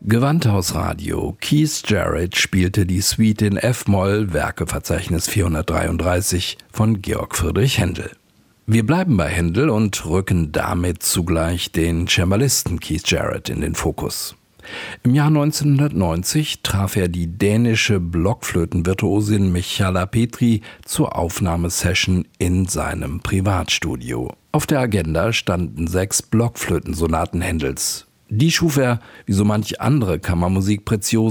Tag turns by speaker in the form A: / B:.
A: Gewandhausradio. Keith Jarrett spielte die Suite in F-Moll, Werkeverzeichnis 433 von Georg Friedrich Händel. Wir bleiben bei Händel und rücken damit zugleich den Cembalisten Keith Jarrett in den Fokus. Im Jahr 1990 traf er die dänische Blockflötenvirtuosin Michala Petri zur Aufnahmesession in seinem Privatstudio. Auf der Agenda standen 6 Blockflötensonaten Händels. Die schuf er, wie so manch andere Kammermusikpreziosen,